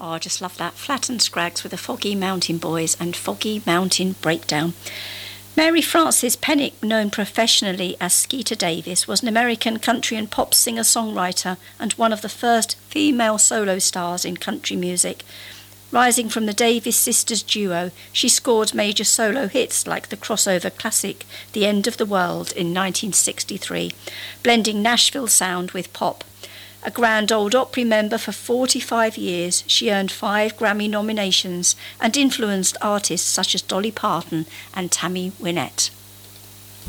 Oh, I just love that. Flat and Scrags with the Foggy Mountain Boys and Foggy Mountain Breakdown. Mary Frances Pennick, known professionally as Skeeter Davis, was an American country and pop singer-songwriter and one of the first female solo stars in country music. Rising from the Davis sisters duo, she scored major solo hits like the crossover classic The End of the World in 1963, blending Nashville sound with pop. A Grand Ole Opry member for 45 years, she earned 5 Grammy nominations and influenced artists such as Dolly Parton and Tammy Wynette.